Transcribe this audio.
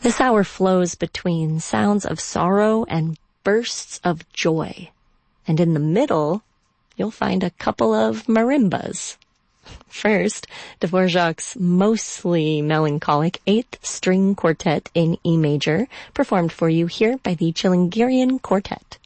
This hour flows between sounds of sorrow and bursts of joy. And in the middle, you'll find a couple of marimbas. First, Dvorak's mostly melancholic 8th string quartet in E major, performed for you here by the Chilingirian Quartet.